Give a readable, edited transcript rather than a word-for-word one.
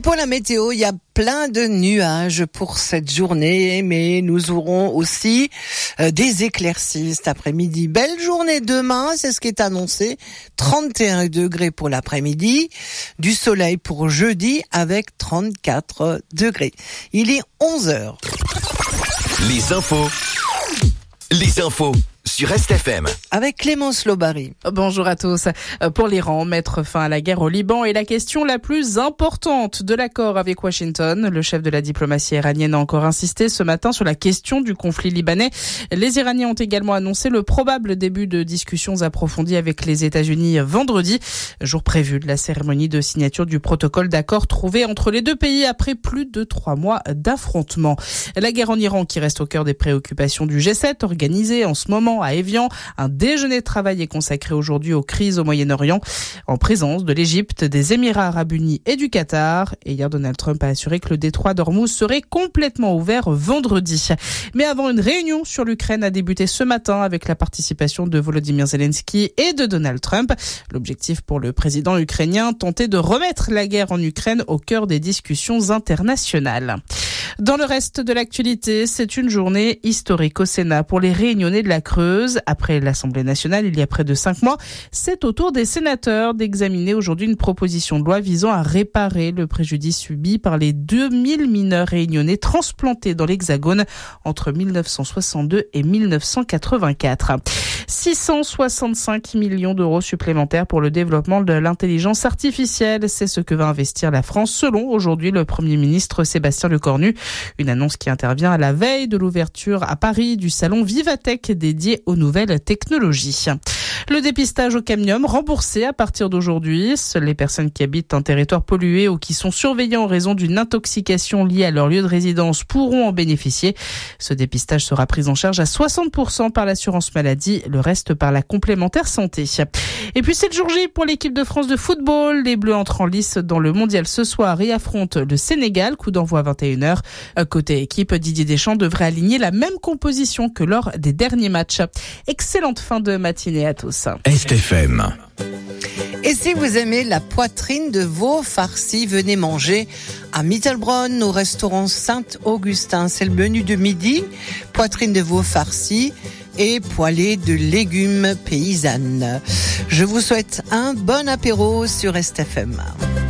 pour la météo, il y a plein de nuages pour cette journée, mais nous aurons aussi des éclaircies cet après-midi. Belle journée demain, c'est ce qui est annoncé. 31 degrés pour l'après-midi, du soleil pour jeudi avec 34 degrés. Il est 11h. Les infos sur STFM. Avec Clémence Lobary. Bonjour à tous. Pour l'Iran, mettre fin à la guerre au Liban est la question la plus importante de l'accord avec Washington. Le chef de la diplomatie iranienne a encore insisté ce matin sur la question du conflit libanais. Les Iraniens ont également annoncé le probable début de discussions approfondies avec les États-Unis vendredi, jour prévu de la cérémonie de signature du protocole d'accord trouvé entre les deux pays après plus de 3 mois d'affrontements. La guerre en Iran qui reste au cœur des préoccupations du G7, organisé en ce moment à Évian. Un déjeuner de travail est consacré aujourd'hui aux crises au Moyen-Orient en présence de l'Égypte, des Émirats arabes unis et du Qatar. Et hier, Donald Trump a assuré que le détroit d'Ormuz serait complètement ouvert vendredi. Mais avant, une réunion sur l'Ukraine a débuté ce matin avec la participation de Volodymyr Zelensky et de Donald Trump. L'objectif pour le président ukrainien, tenter de remettre la guerre en Ukraine au cœur des discussions internationales. Dans le reste de l'actualité, c'est une journée historique au Sénat pour les Réunionnais de la Creuse. Après l'Assemblée nationale, il y a près de 5 mois, c'est au tour des sénateurs d'examiner aujourd'hui une proposition de loi visant à réparer le préjudice subi par les 2000 mineurs réunionnais transplantés dans l'Hexagone entre 1962 et 1984. 665 millions d'euros supplémentaires pour le développement de l'intelligence artificielle. C'est ce que va investir la France selon aujourd'hui le Premier ministre Sébastien Lecornu. Une annonce qui intervient à la veille de l'ouverture à Paris du salon Vivatech dédié aux nouvelles technologies. Le dépistage au cadmium remboursé à partir d'aujourd'hui. Seules les personnes qui habitent un territoire pollué ou qui sont surveillées en raison d'une intoxication liée à leur lieu de résidence pourront en bénéficier. Ce dépistage sera pris en charge à 60% par l'assurance maladie, le reste par la complémentaire santé. Et puis c'est le jour J pour l'équipe de France de football. Les Bleus entrent en lice dans le mondial ce soir et affrontent le Sénégal, coup d'envoi à 21h. Côté équipe, Didier Deschamps devrait aligner la même composition que lors des derniers matchs. Excellente fin de matinée à tous. STFM. Et si vous aimez la poitrine de veau farcie, venez manger à Mittelbronn au restaurant Saint-Augustin. C'est le menu de midi, poitrine de veau farcie et poêlée de légumes paysannes. Je vous souhaite un bon apéro sur STFM.